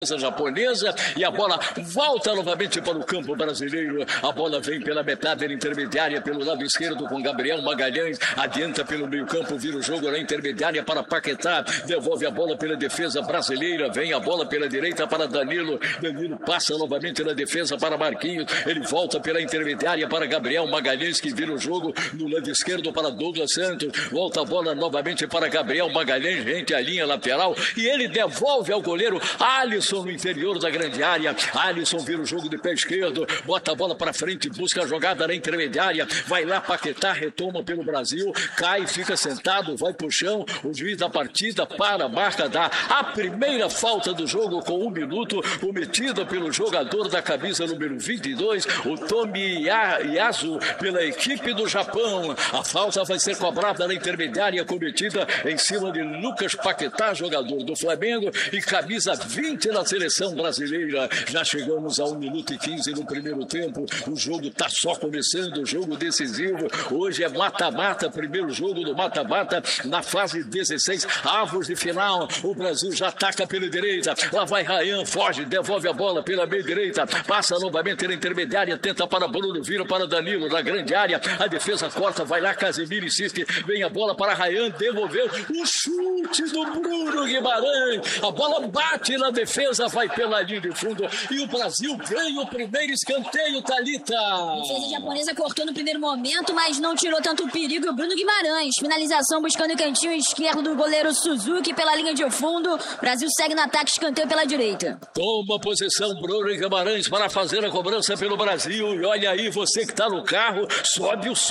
japonesa e a bola volta novamente para o campo brasileiro. A bola vem pela metade intermediária pelo lado esquerdo com Gabriel Magalhães, adianta pelo meio campo, vira o jogo na intermediária para Paquetá, devolve a bola pela defesa brasileira, vem a bola pela direita para Danilo passa novamente na defesa para Marquinhos, ele volta pela intermediária para Gabriel Magalhães, que vira o jogo no lado esquerdo para Douglas Santos, volta a bola novamente para Gabriel Magalhães, rente à linha lateral e ele devolve ao goleiro Alisson no interior da grande área. Alisson vira o jogo de pé esquerdo, bota a bola para frente, busca a jogada na intermediária, vai lá Paquetá, retoma pelo Brasil, cai, fica sentado, vai pro chão, o juiz da partida para a marca a primeira falta do jogo com 1 minuto, cometida pelo jogador da camisa número 22, o Tomiyasu, pela equipe do Japão. A falta vai ser cobrada na intermediária, cometida em cima de Lucas Paquetá, jogador do Flamengo, e camisa 20 na seleção brasileira. Já chegamos a 1 minuto e 15 no primeiro tempo. O jogo está só começando, o jogo decisivo. Hoje é mata-mata, primeiro jogo do mata-mata na fase 16, avos de final. O Brasil já ataca pela direita. Lá vai Ryan, foge, devolve a bola pela meia direita, passa novamente na intermediária, tenta para Bruno, vira para Danilo na grande área. A defesa corta, vai lá Casemiro, insiste, vem a bola para Ryan, devolveu o chute do Bruno Guimarães. A bola bate na defesa, vai pela linha de fundo e o Brasil ganha o primeiro escanteio, Thalita. A defesa japonesa cortou no primeiro momento, mas não tirou tanto perigo. O Bruno Guimarães, finalização buscando o cantinho esquerdo do goleiro Suzuki pela linha de fundo. O Brasil segue no ataque, escanteio pela direita. Toma posição Bruno Guimarães para fazer a cobrança pelo Brasil. E olha aí, você que está no carro, sobe o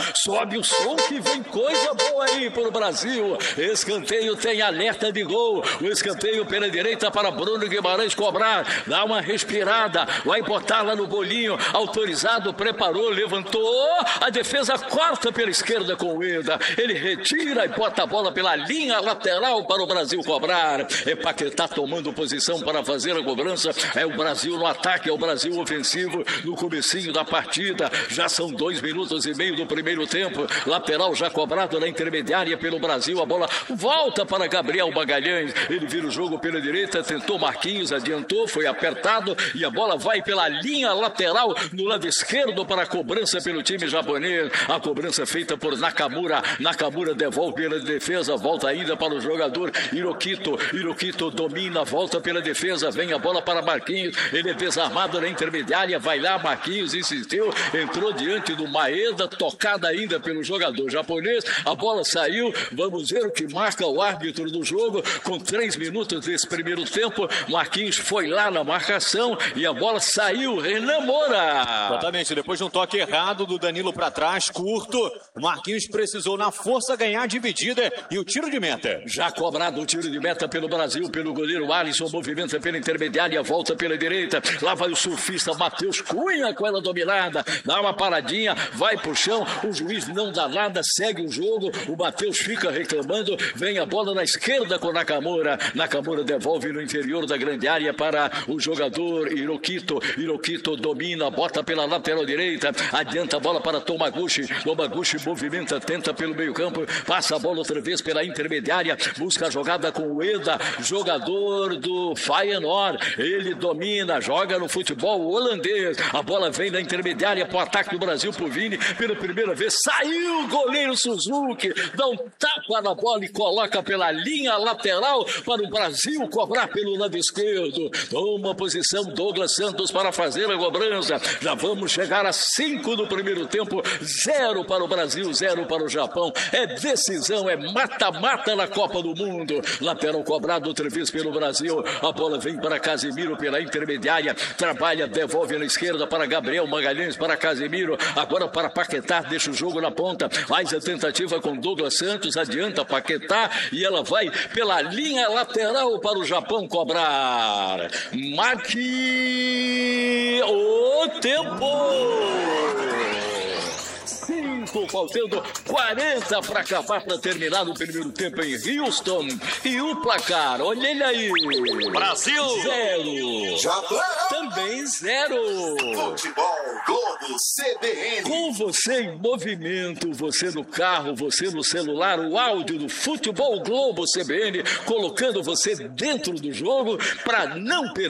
som que vem coisa boa aí para o Brasil. Escanteio tem alerta de gol. O escanteio pela direita para Bruno Guimarães cobrar, dá uma respirada, vai botar lá no bolinho, autorizado, preparou, levantou, a defesa corta pela esquerda com o Eda, ele retira e bota a bola pela linha lateral para o Brasil cobrar. É Paquetá tomando posição para fazer a cobrança, é o Brasil no ataque, é o Brasil ofensivo no comecinho da partida, já são 2 minutos e meio do primeiro tempo, lateral já cobrado na intermediária pelo Brasil, a bola volta para Gabriel Magalhães, ele vira o jogo pela direita, tentou Marquinhos, adiantou, foi apertado e a bola vai pela linha lateral no lado esquerdo para a cobrança pelo time japonês. A cobrança feita por Nakamura. Nakamura devolve pela defesa, volta ainda para o jogador Hirokito. Hirokito domina, volta pela defesa, vem a bola para Marquinhos. Ele é desarmado na intermediária, vai lá, Marquinhos insistiu, entrou diante do Maeda, tocada ainda pelo jogador japonês. A bola saiu, vamos ver o que marca o árbitro do jogo com 3 minutos desse primeiro tempo. Marquinhos foi lá na marcação e a bola saiu. Renan Moura. Exatamente, depois de um toque errado do Danilo para trás, curto, o Marquinhos precisou na força ganhar a dividida e o tiro de meta. Já cobrado o tiro de meta pelo Brasil, pelo goleiro Alisson, movimenta pela intermediária, volta pela direita, lá vai o surfista Matheus Cunha com ela dominada, dá uma paradinha, vai pro chão, o juiz não dá nada, segue o jogo, o Matheus fica reclamando, vem a bola na esquerda com Nakamura, Nakamura devolve no interior da grande área para o jogador Hirokito, Hirokito domina, bota pela lateral direita, adianta a bola para Tomaguchi, Tomaguchi movimenta, tenta pelo meio campo, passa a bola outra vez pela intermediária, busca a jogada com o Eda, jogador do Feyenoord, ele domina, joga no futebol holandês, a bola vem na intermediária para o ataque do Brasil pro Vini, pela primeira vez, saiu o goleiro Suzuki, dá um tapa na bola e coloca pela linha lateral para o Brasil cobrar pelo lado esquerdo, toma posição Douglas Santos para fazer a cobrança, já vamos chegar a 5 no primeiro tempo, 0 para o Brasil, 0 para o Japão, é decisão, é mata-mata na Copa do Mundo, lateral cobrado outra vez pelo Brasil, a bola vem para Casemiro pela intermediária, trabalha, devolve na esquerda para Gabriel Magalhães, para Casemiro, agora para Paquetá, deixa o jogo na ponta, faz a tentativa com Douglas Santos, adianta Paquetá e ela vai pela linha lateral para o Japão cobrar. Marque o tempo! 5, faltando 40 para acabar, para terminar o primeiro tempo em Houston. E o placar, olha ele aí. Brasil 0. Japão. também 0. Futebol Globo CBN. Com você em movimento, você no carro, você no celular, o áudio do Futebol Globo CBN, colocando você dentro do jogo para não perder